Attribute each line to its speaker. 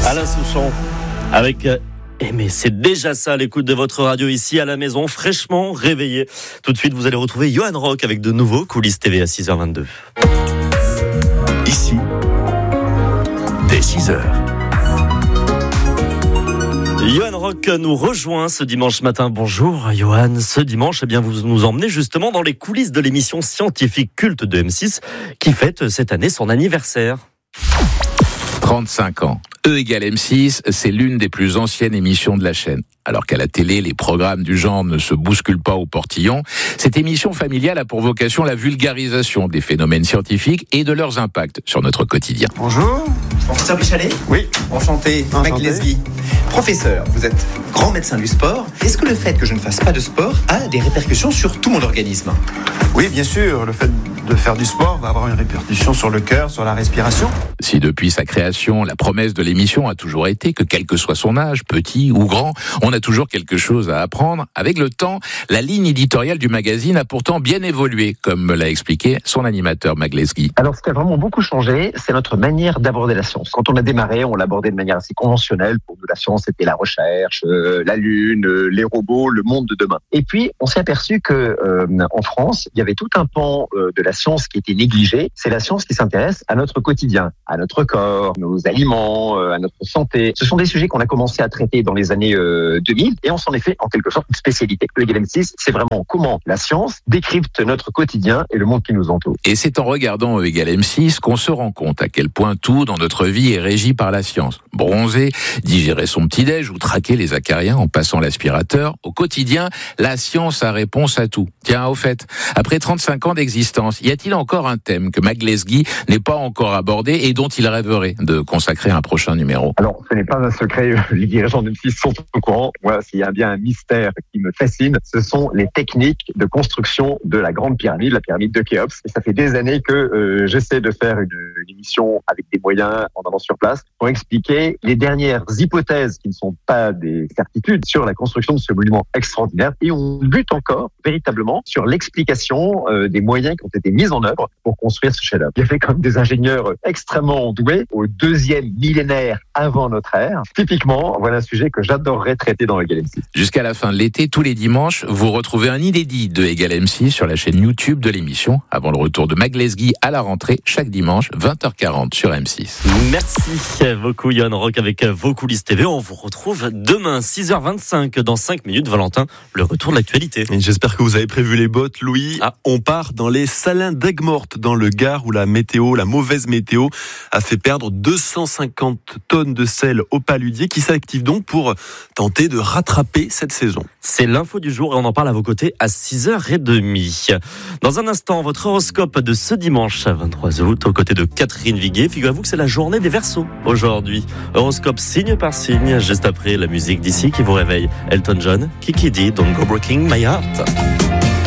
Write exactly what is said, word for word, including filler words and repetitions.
Speaker 1: Alain Souchon avec euh, Eh mais c'est déjà ça à l'écoute de votre radio ici à la maison, fraîchement réveillé. Tout de suite, vous allez retrouver Johan Rock avec de nouveaux coulisses T V à six heures vingt-deux.
Speaker 2: Ici, dès six heures.
Speaker 1: Johan Rock nous rejoint ce dimanche matin. Bonjour Johan, ce dimanche, eh bien, vous nous emmenez justement dans les coulisses de l'émission scientifique culte de M six qui fête cette année son anniversaire.
Speaker 3: trente-cinq ans. E égale M six, c'est l'une des plus anciennes émissions de la chaîne. Alors qu'à la télé, les programmes du genre ne se bousculent pas au portillon, cette émission familiale a pour vocation la vulgarisation des phénomènes scientifiques et de leurs impacts sur notre quotidien.
Speaker 4: Bonjour.
Speaker 5: Professeur Bichalet ?
Speaker 4: Oui.
Speaker 5: Enchanté.
Speaker 4: Enchanté.
Speaker 5: Mac Lesguy. Professeur, vous êtes grand médecin du sport. Est-ce que le fait que je ne fasse pas de sport a des répercussions sur tout mon organisme ?
Speaker 4: Oui, bien sûr. Le fait de faire du sport va avoir une répercussion sur le cœur, sur la respiration.
Speaker 3: Si depuis sa création, la promesse de l'émission a toujours été que quel que soit son âge, petit ou grand, on a toujours quelque chose à apprendre, avec le temps, la ligne éditoriale du magazine a pourtant bien évolué, comme me l'a expliqué son animateur Mac Lesguy.
Speaker 6: Alors, ce qui a vraiment beaucoup changé, c'est notre manière d'aborder la science. Quand on a démarré, on l'abordait de manière assez conventionnelle. Pour nous, la science, c'était la recherche, euh, la Lune, euh, les robots, le monde de demain. Et puis, on s'est aperçu que euh, en France, il y avait tout un pan euh, de la science qui était négligé. C'est la science qui s'intéresse à notre quotidien, à notre corps, nos aliments, euh, à notre santé. Ce sont des sujets qu'on a commencé à traiter dans les années euh, deux mille et on s'en est fait en quelque sorte une spécialité. E égale M six, c'est vraiment comment la science décrypte notre quotidien et le monde qui nous entoure.
Speaker 3: Et c'est en regardant E égale M six qu'on se rend compte à quel point tout dans notre vie est régi par la science. Bronzer, digérer son petit-déj ou traquer les acariens en passant l'aspirateur, au quotidien, la science a réponse à tout. Tiens, au fait, après trente-cinq ans d'existence, y a-t-il encore un thème que Mac Lesguy n'est pas encore abordé et dont il rêverait de consacrer un prochain numéro?
Speaker 6: Alors, ce n'est pas un secret, les dirigeants de M six sont au courant. Moi, s'il y a bien un mystère qui me fascine, ce sont les techniques de construction de la grande pyramide, la pyramide de Khéops. Et ça fait des années que euh, j'essaie de faire une, une émission avec des moyens en allant sur place pour expliquer les dernières hypothèses qui ne sont pas des certitudes sur la construction de ce monument extraordinaire. Et on bute encore véritablement sur l'explication euh, des moyens qui ont été mis en œuvre pour construire ce chef-d'œuvre. Il y avait comme des ingénieurs extrêmement doués au deuxième millénaire avant notre ère. Typiquement, voilà un sujet que j'adorerais traiter dans E égale M six.
Speaker 3: Jusqu'à la fin de l'été, tous les dimanches, vous retrouvez un inédit de E égale M six sur la chaîne YouTube de l'émission, avant le retour de Mac Lesguy à la rentrée, chaque dimanche, vingt heures quarante sur M six.
Speaker 1: Merci beaucoup Johan Rock avec vos coulisses T V. On vous retrouve demain, six heures vingt-cinq, dans cinq minutes. Valentin, le retour de l'actualité.
Speaker 2: Et j'espère que vous avez prévu les bottes, Louis.
Speaker 1: Ah.
Speaker 2: On part dans les salins d'Aigues-Mortes, dans le Gard, où la météo, la mauvaise météo, a fait perdre deux cent cinquante tonnes de sel aux paludiers, qui s'activent donc pour tenter de rattraper cette saison.
Speaker 1: C'est l'info du jour et on en parle à vos côtés à six heures trente. Dans un instant, votre horoscope de ce dimanche vingt-trois août, aux côtés de Catherine Viguier. Figurez-vous que c'est la journée des Verseaux aujourd'hui. Horoscope signe par signe, juste après la musique d'ici qui vous réveille. Elton John, Kiki D, Don't Go Breaking My Heart.